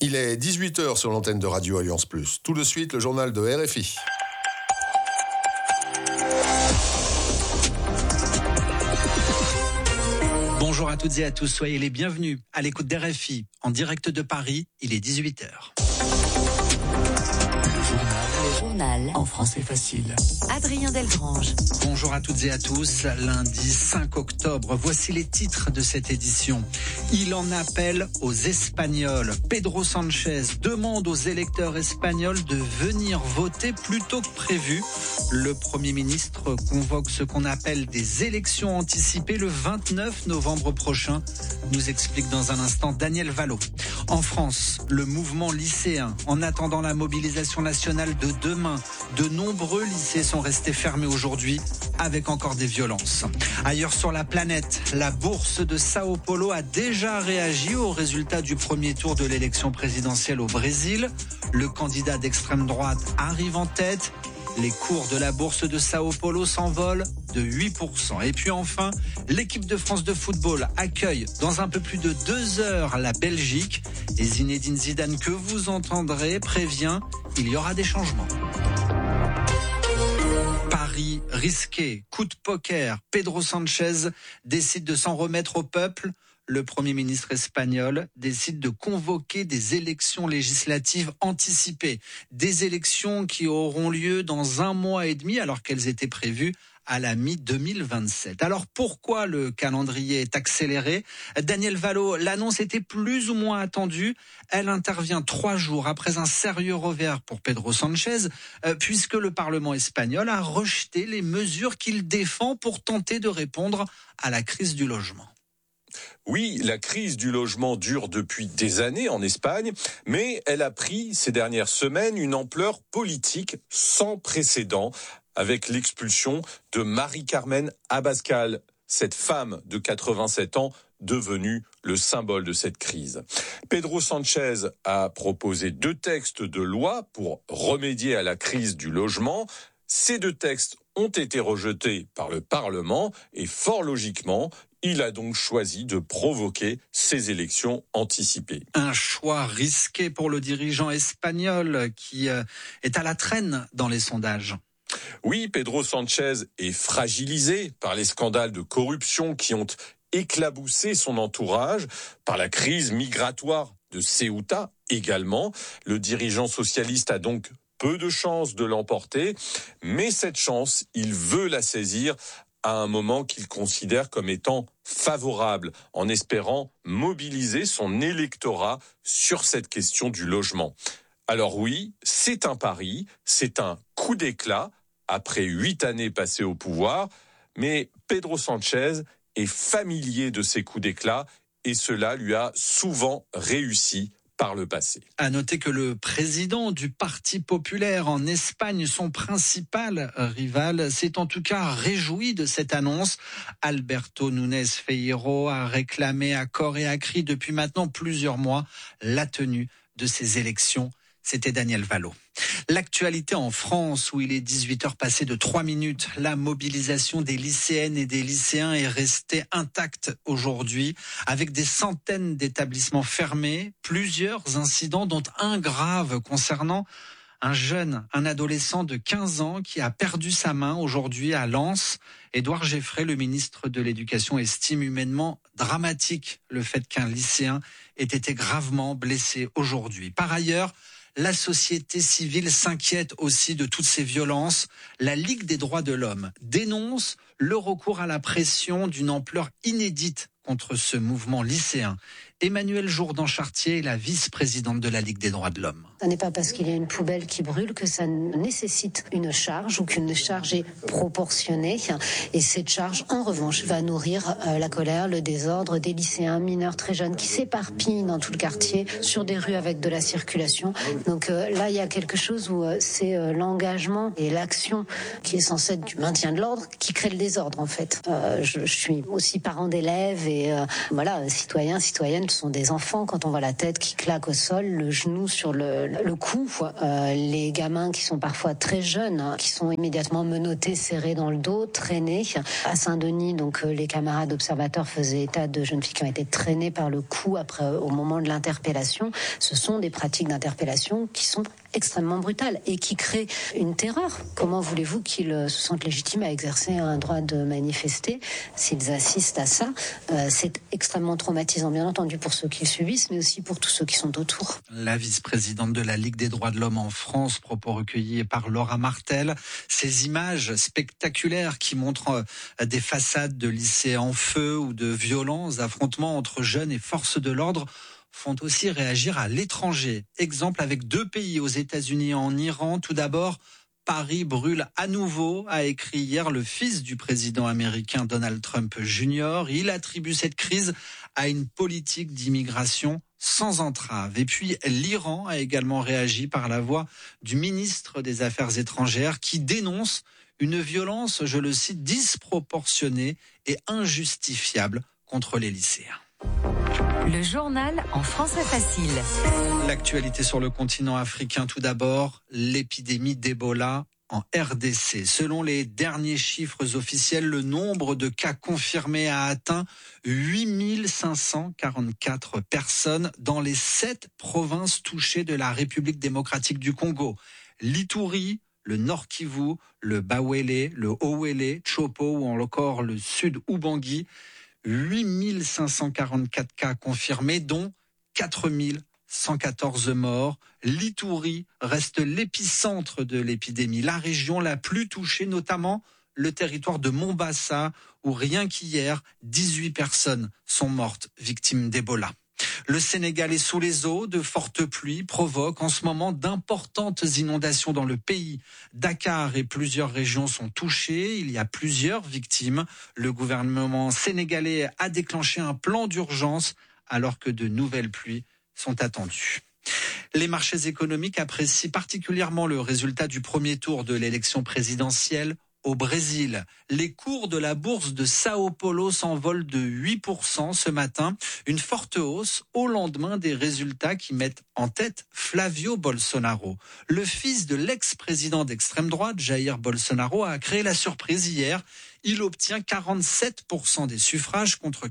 Il est 18h sur l'antenne de Radio Alliance Plus. Tout de suite, le journal de RFI. Bonjour à toutes et à tous, soyez les bienvenus à l'écoute d'RFI. En direct de Paris, il est 18h. Le journal en français facile. Adrien Delgrange. Bonjour à toutes et à tous, lundi 5 octobre, voici les titres de cette édition. Il en appelle aux Espagnols. Pedro Sánchez demande aux électeurs espagnols de venir voter plus tôt que prévu. Le Premier ministre convoque ce qu'on appelle des élections anticipées le 29 novembre prochain, nous explique dans un instant Daniel Valo. En France, le mouvement lycéen, en attendant la mobilisation nationale de demain, de nombreux lycées sont restés fermés aujourd'hui avec encore des violences. Ailleurs sur la planète, la bourse de Sao Paulo a déjà réagi aux résultats du premier tour de l'élection présidentielle au Brésil. Le candidat d'extrême droite arrive en tête. Les cours de la bourse de Sao Paulo s'envolent de 8%. Et puis enfin, l'équipe de France de football accueille dans un peu plus de 2 heures la Belgique. Et Zinedine Zidane, que vous entendrez, prévient, il y aura des changements. Paris risqué, coup de poker, Pedro Sánchez décide de s'en remettre au peuple. Le Premier ministre espagnol décide de convoquer des élections législatives anticipées. Des élections qui auront lieu dans 1 mois et demi alors qu'elles étaient prévues à la mi-2027. Alors pourquoi le calendrier est accéléré ? Daniel Valo, l'annonce était plus ou moins attendue. Elle intervient 3 jours après un sérieux revers pour Pedro Sánchez, puisque le Parlement espagnol a rejeté les mesures qu'il défend pour tenter de répondre à la crise du logement. Oui, la crise du logement dure depuis des années en Espagne, mais elle a pris ces dernières semaines une ampleur politique sans précédent avec l'expulsion de Mari-Carmen Abascal, cette femme de 87 ans devenue le symbole de cette crise. Pedro Sánchez a proposé 2 textes de loi pour remédier à la crise du logement. Ces 2 textes ont été rejetés par le Parlement et fort logiquement, il a donc choisi de provoquer ces élections anticipées. Un choix risqué pour le dirigeant espagnol qui est à la traîne dans les sondages. Oui, Pedro Sánchez est fragilisé par les scandales de corruption qui ont éclaboussé son entourage, par la crise migratoire de Ceuta également. Le dirigeant socialiste a donc peu de chances de l'emporter, mais cette chance, il veut la saisir à un moment qu'il considère comme étant favorable, en espérant mobiliser son électorat sur cette question du logement. Alors oui, c'est un pari, c'est un coup d'éclat, après 8 années passées au pouvoir, mais Pedro Sánchez est familier de ces coups d'éclat et cela lui a souvent réussi par le passé. À noter que le président du Parti populaire en Espagne, son principal rival, s'est en tout cas réjoui de cette annonce. Alberto Núñez Feijóo a réclamé à corps et à cri depuis maintenant plusieurs mois la tenue de ces élections. C'était Daniel Valo. L'actualité en France, où il est 18h passé de 3 minutes, la mobilisation des lycéennes et des lycéens est restée intacte aujourd'hui, avec des centaines d'établissements fermés, plusieurs incidents dont un grave concernant un adolescent de 15 ans qui a perdu sa main aujourd'hui à Lens. Édouard Geffray, le ministre de l'Éducation, estime humainement dramatique le fait qu'un lycéen ait été gravement blessé aujourd'hui. Par ailleurs, la société civile s'inquiète aussi de toutes ces violences. La Ligue des droits de l'homme dénonce le recours à la pression d'une ampleur inédite contre ce mouvement lycéen. Emmanuelle Jourdan-Chartier est la vice-présidente de la Ligue des droits de l'homme. Ce n'est pas parce qu'il y a une poubelle qui brûle que ça nécessite une charge ou qu'une charge est proportionnée. Et cette charge, en revanche, va nourrir la colère, le désordre des lycéens mineurs très jeunes qui s'éparpillent dans tout le quartier, sur des rues avec de la circulation. Donc là, il y a quelque chose où c'est l'engagement et l'action qui est censée être du maintien de l'ordre qui crée le désordre, en fait. Je suis aussi parent d'élèves et citoyenne, adultes sont des enfants. Quand on voit la tête qui claque au sol, le genou sur le cou, les gamins qui sont parfois très jeunes, qui sont immédiatement menottés, serrés dans le dos, traînés. À Saint-Denis, donc les camarades observateurs faisaient état de jeunes filles qui ont été traînées par le cou au moment de l'interpellation. Ce sont des pratiques d'interpellation qui sont extrêmement brutales et qui créent une terreur. Comment voulez-vous qu'ils se sentent légitimes à exercer un droit de manifester s'ils assistent à ça? C'est extrêmement traumatisant, bien entendu, pour ceux qui le subissent, mais aussi pour tous ceux qui sont autour. La vice-présidente de la Ligue des droits de l'homme en France, propos recueillis par Laura Martel. Ces images spectaculaires qui montrent des façades de lycées en feu ou de violents affrontements entre jeunes et forces de l'ordre font aussi réagir à l'étranger. Exemple avec 2 pays, aux États-Unis et en Iran. Tout d'abord, Paris brûle à nouveau, a écrit hier le fils du président américain Donald Trump Jr. Il attribue cette crise à une politique d'immigration sans entrave. Et puis l'Iran a également réagi par la voix du ministre des Affaires étrangères qui dénonce une violence, je le cite, disproportionnée et injustifiable contre les lycéens. Le journal en français facile. L'actualité sur le continent africain tout d'abord, l'épidémie d'Ebola en RDC. Selon les derniers chiffres officiels, le nombre de cas confirmés a atteint 8544 personnes dans les 7 provinces touchées de la République démocratique du Congo. L'Ituri, le Nord Kivu, le Bawele, le Howele, Chopo ou encore le Sud Ubangui. 8544 cas confirmés, dont 4114 morts. L'Ituri reste l'épicentre de l'épidémie, la région la plus touchée, notamment le territoire de Mombasa, où rien qu'hier, 18 personnes sont mortes victimes d'Ebola. Le Sénégal est sous les eaux, de fortes pluies provoquent en ce moment d'importantes inondations dans le pays. Dakar et plusieurs régions sont touchées, il y a plusieurs victimes. Le gouvernement sénégalais a déclenché un plan d'urgence alors que de nouvelles pluies sont attendues. Les marchés économiques apprécient particulièrement le résultat du premier tour de l'élection présidentielle au Brésil. Les cours de la bourse de Sao Paulo s'envolent de 8% ce matin. Une forte hausse au lendemain des résultats qui mettent en tête Flavio Bolsonaro. Le fils de l'ex-président d'extrême droite, Jair Bolsonaro, a créé la surprise hier. Il obtient 47% des suffrages contre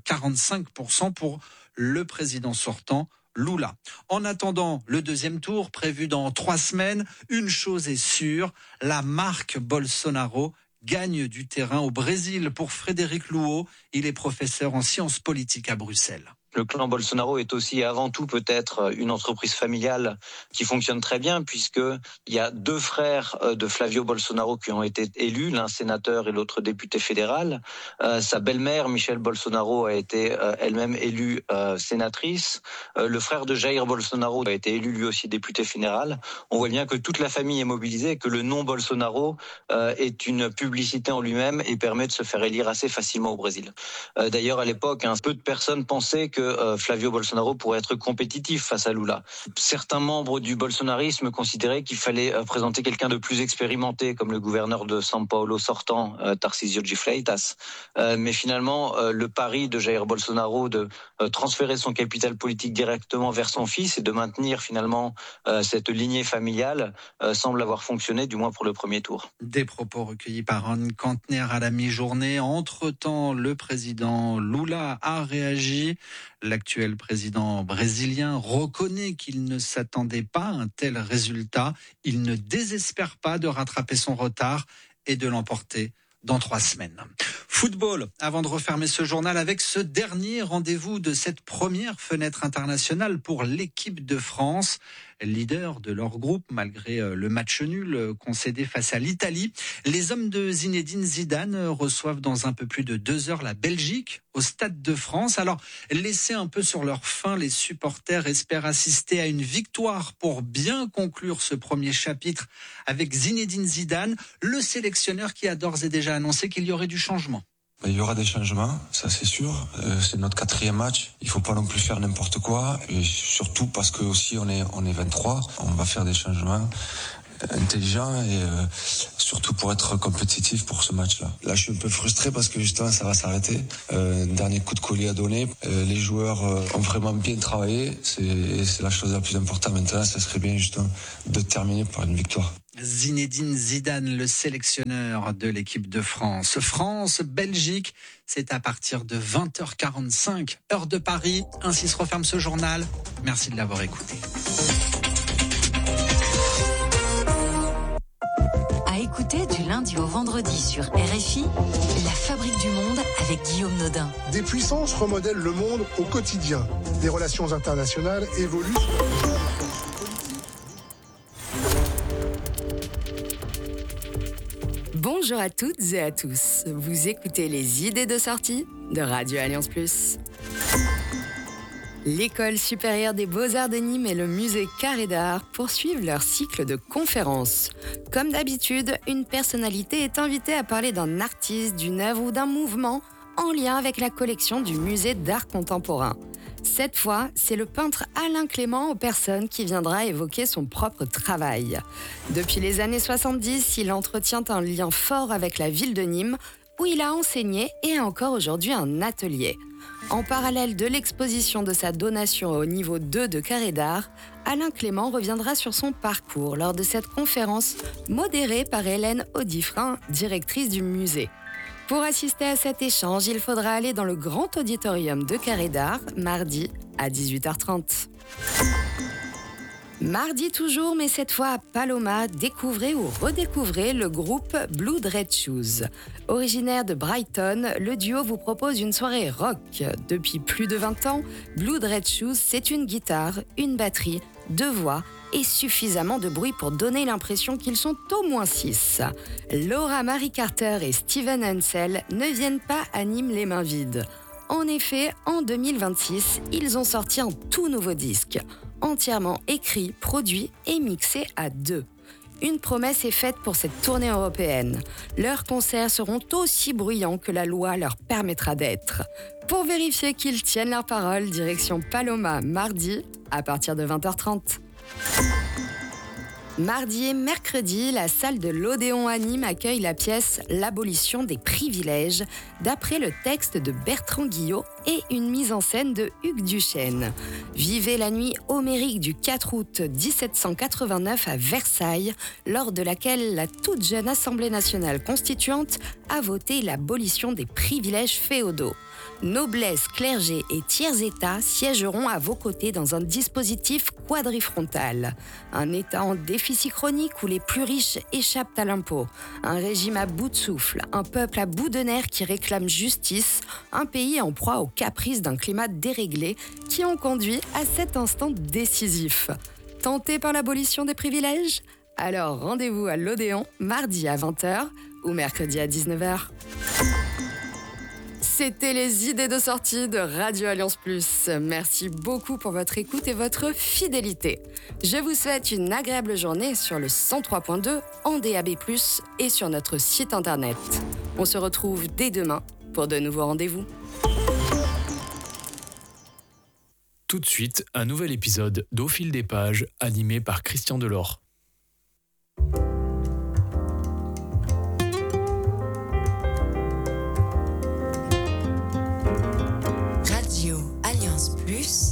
45% pour le président sortant, Lula. En attendant le deuxième tour prévu dans 3 semaines, une chose est sûre, la marque Bolsonaro gagne du terrain au Brésil. Pour Frédéric Louot, il est professeur en sciences politiques à Bruxelles. Le clan Bolsonaro est aussi et avant tout peut-être une entreprise familiale qui fonctionne très bien puisqu'il y a 2 frères de Flavio Bolsonaro qui ont été élus, l'un sénateur et l'autre député fédéral. Sa belle-mère, Michelle Bolsonaro, a été elle-même élue sénatrice. Le frère de Jair Bolsonaro a été élu lui aussi député fédéral. On voit bien que toute la famille est mobilisée et que le nom Bolsonaro est une publicité en lui-même et permet de se faire élire assez facilement au Brésil. D'ailleurs, à l'époque, peu de personnes pensaient que Flavio Bolsonaro pourrait être compétitif face à Lula. Certains membres du bolsonarisme considéraient qu'il fallait présenter quelqu'un de plus expérimenté, comme le gouverneur de São Paulo sortant, Tarcísio de Freitas. Mais finalement, le pari de Jair Bolsonaro de transférer son capital politique directement vers son fils et de maintenir finalement cette lignée familiale semble avoir fonctionné, du moins pour le premier tour. Des propos recueillis par Anne Kantner à la mi-journée. Entre-temps, le président Lula a réagi. L'actuel président brésilien reconnaît qu'il ne s'attendait pas à un tel résultat. Il ne désespère pas de rattraper son retard et de l'emporter dans 3 semaines. Football, avant de refermer ce journal avec ce dernier rendez-vous de cette première fenêtre internationale pour l'équipe de France, leader de leur groupe malgré le match nul concédé face à l'Italie. Les hommes de Zinedine Zidane reçoivent dans un peu plus de 2 heures la Belgique au Stade de France. Alors, laissés un peu sur leur faim, les supporters espèrent assister à une victoire pour bien conclure ce premier chapitre avec Zinedine Zidane, le sélectionneur qui a d'ores et déjà annoncé qu'il y aurait du changement. Il y aura des changements, ça c'est sûr. C'est notre 4e match. Il faut pas non plus faire n'importe quoi. Et surtout parce que aussi on est 23. On va faire des changements. intelligent et surtout pour être compétitif pour ce match-là. Là, je suis un peu frustré parce que justement, ça va s'arrêter. Dernier coup de collier à donner. Les joueurs ont vraiment bien travaillé. C'est la chose la plus importante maintenant. Ça serait bien justement de terminer par une victoire. Zinedine Zidane, le sélectionneur de l'équipe de France. France-Belgique, c'est à partir de 20h45, heure de Paris. Ainsi se referme ce journal. Merci de l'avoir écouté. À écouter du lundi au vendredi sur RFI, La Fabrique du Monde avec Guillaume Nodin. Des puissances remodèlent le monde au quotidien. Les relations internationales évoluent. Bonjour à toutes et à tous. Vous écoutez les idées de sortie de Radio Alliance Plus. L'École supérieure des beaux-arts de Nîmes et le musée Carré d'Art poursuivent leur cycle de conférences. Comme d'habitude, une personnalité est invitée à parler d'un artiste, d'une œuvre ou d'un mouvement en lien avec la collection du musée d'art contemporain. Cette fois, c'est le peintre Alain Clément aux personnes qui viendra évoquer son propre travail. Depuis les années 70, il entretient un lien fort avec la ville de Nîmes, où il a enseigné et a encore aujourd'hui un atelier. En parallèle de l'exposition de sa donation au niveau 2 de Carré d'Art, Alain Clément reviendra sur son parcours lors de cette conférence modérée par Hélène Audifrin, directrice du musée. Pour assister à cet échange, il faudra aller dans le grand auditorium de Carré d'Art, mardi à 18h30. Mardi toujours, mais cette fois à Paloma, découvrez ou redécouvrez le groupe Blood Red Shoes. Originaire de Brighton, le duo vous propose une soirée rock. Depuis plus de 20 ans, Blood Red Shoes, c'est une guitare, une batterie, 2 voix et suffisamment de bruit pour donner l'impression qu'ils sont au moins 6. Laura Marie Carter et Steven Hansel ne viennent pas à Nîmes les mains vides. En effet, en 2026, ils ont sorti un tout nouveau disque, entièrement écrit, produit et mixé à 2. Une promesse est faite pour cette tournée européenne. Leurs concerts seront aussi bruyants que la loi leur permettra d'être. Pour vérifier qu'ils tiennent leur parole, direction Paloma, mardi, à partir de 20h30. Mardi et mercredi, la salle de l'Odéon à Nîmes accueille la pièce « L'abolition des privilèges » d'après le texte de Bertrand Guillot et une mise en scène de Hugues Duchesne. Vivez la nuit homérique du 4 août 1789 à Versailles, lors de laquelle la toute jeune Assemblée nationale constituante a voté l'abolition des privilèges féodaux. Noblesse, clergé et tiers-État siégeront à vos côtés dans un dispositif quadrifrontal. Un État en déficit chronique où les plus riches échappent à l'impôt. Un régime à bout de souffle, un peuple à bout de nerfs qui réclame justice, un pays en proie aux caprices d'un climat déréglé qui ont conduit à cet instant décisif. Tenté par l'abolition des privilèges ? Alors rendez-vous à l'Odéon, mardi à 20h ou mercredi à 19h. C'était les idées de sortie de Radio Alliance Plus. Merci beaucoup pour votre écoute et votre fidélité. Je vous souhaite une agréable journée sur le 103.2 en DAB+, et sur notre site internet. On se retrouve dès demain pour de nouveaux rendez-vous. Tout de suite, un nouvel épisode d'Au fil des pages, animé par Christian Delors. Radio Alliance Plus.